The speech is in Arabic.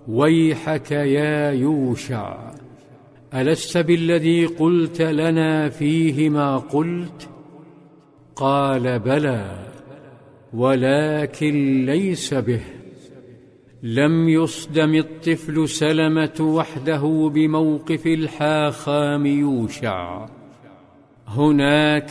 ويحك يا يوشع، ألست بالذي قلت لنا فيه ما قلت؟ قال بلى، ولكن ليس به. لم يصدم الطفل سلمة وحده بموقف الحاخام يوشع، هناك